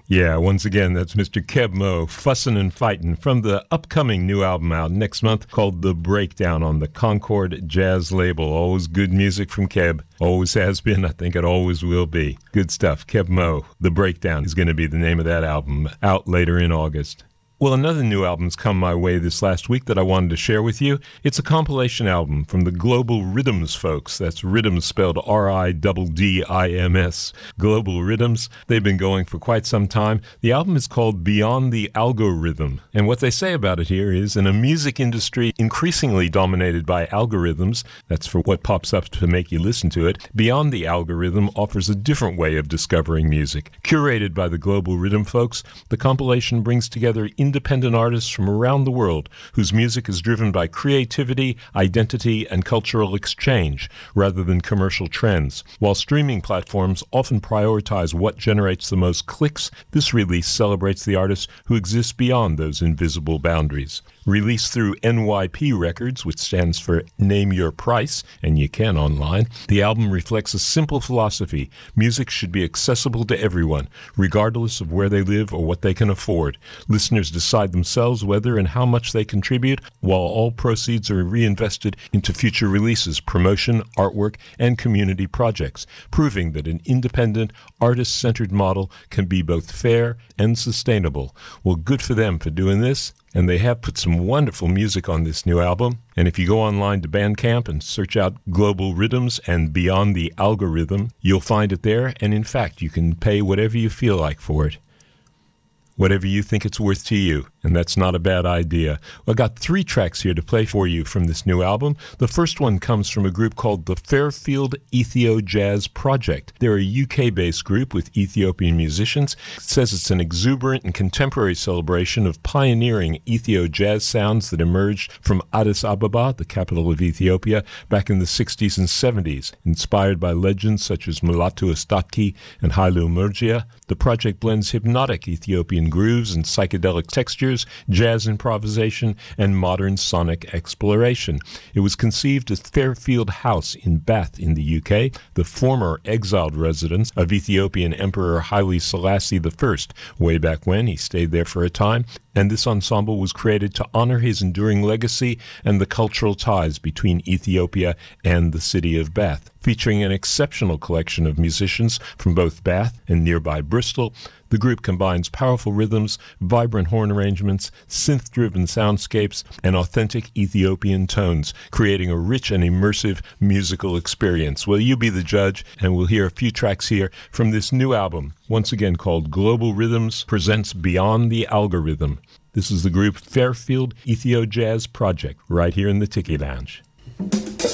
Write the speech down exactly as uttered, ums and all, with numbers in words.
Yeah, once again, that's Mister Keb Mo, Fussin' and Fightin', from the upcoming new album out next month called The Breakdown on the Concord Jazz label. Always good music from Keb. Always has been. I think it always will be. Good stuff. Keb Mo, The Breakdown is going to be the name of that album, out later in August. Well, another new album's come my way this last week that I wanted to share with you. It's a compilation album from the Global Rhythms folks. That's Rhythms spelled R I D D I M S. Global Rhythms. They've been going for quite some time. The album is called Beyond the Algorithm. And what they say about it here is, in a music industry increasingly dominated by algorithms, that's for what pops up to make you listen to it, Beyond the Algorithm offers a different way of discovering music. Curated by the Global Rhythm folks, the compilation brings together independent artists from around the world whose music is driven by creativity, identity, and cultural exchange rather than commercial trends. While streaming platforms often prioritize what generates the most clicks, this release celebrates the artists who exist beyond those invisible boundaries. Released through N Y P Records, which stands for Name Your Price, and you can online, the album reflects a simple philosophy. Music should be accessible to everyone, regardless of where they live or what they can afford. Listeners decide themselves whether and how much they contribute, while all proceeds are reinvested into future releases, promotion, artwork, and community projects, proving that an independent, artist-centered model can be both fair and sustainable. Well, good for them for doing this. And they have put some wonderful music on this new album. And if you go online to Bandcamp and search out Global Rhythms and Beyond the Algorithm, you'll find it there. And in fact, you can pay whatever you feel like for it. Whatever you think it's worth to you, and that's not a bad idea. Well, I got three tracks here to play for you from this new album. The first one comes from a group called the Fairfield Ethio Jazz Project. They're a U K-based group with Ethiopian musicians. It says it's an exuberant and contemporary celebration of pioneering Ethio jazz sounds that emerged from Addis Ababa, the capital of Ethiopia, back in the sixties and seventies. Inspired by legends such as Mulatu Astatke and Haile Murgia, the project blends hypnotic Ethiopian grooves and psychedelic textures, jazz improvisation, and modern sonic exploration. It was conceived at Fairfield House in Bath in the U K, the former exiled residence of Ethiopian Emperor Haile Selassie the First. Way back when, he stayed there for a time, and this ensemble was created to honor his enduring legacy and the cultural ties between Ethiopia and the city of Bath. Featuring an exceptional collection of musicians from both Bath and nearby Bristol, the group combines powerful rhythms, vibrant horn arrangements, synth-driven soundscapes, and authentic Ethiopian tones, creating a rich and immersive musical experience. Well, you be the judge, and we'll hear a few tracks here from this new album, once again called Global Rhythms presents Beyond the Algorithm. This is the group Fairfield Ethio Jazz Project, right here in the Tiki Lounge.